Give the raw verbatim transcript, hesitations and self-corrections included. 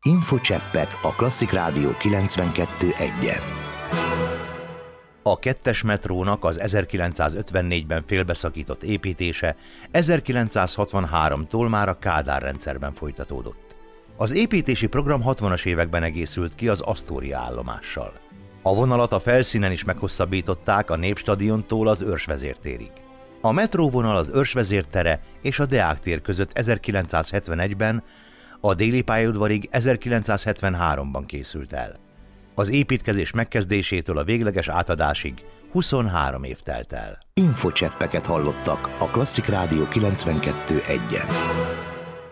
Infocseppek a Klasszik Rádió kilencvenkettő egyen. A kettes metrónak az ezerkilencszázötvennégyben félbeszakított építése ezerkilencszázhatvanháromtól már a Kádár rendszerben folytatódott. Az építési program hatvanas években egészült ki az Asztória állomással. A vonalat a felszínen is meghosszabbították a Népstadiontól az Őrsvezértérig. A metróvonal az Őrsvezér tere és a Deák tér között ezerkilencszázhetvenegyben, a Déli pályaudvarig ezerkilencszázhetvenháromban készült el. Az építkezés megkezdésétől a végleges átadásig huszonhárom év telt el. Infocseppeket hallottak a Klasszik Rádió kilencvenkettő egyen.